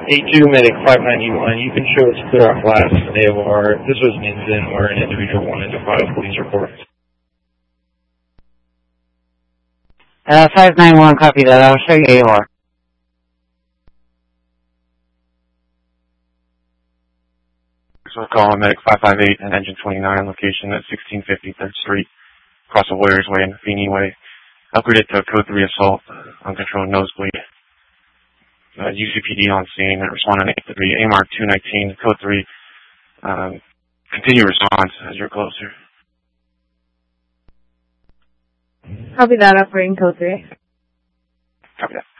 A2 Medic 591, you can show it's clear off last AOR. This was an incident where an individual wanted to file a police report. 591, copy that. I'll show you AOR. So call Medic 558 and Engine 29, location at 1650 3rd Street, across the Warriors Way and Feeney Way. Upgraded to code 3 assault, uncontrolled nosebleed. UCPD on scene, responding 8-3, AMR 219, code 3. Continue response as you're closer. Copy that, operating code 3. Copy that.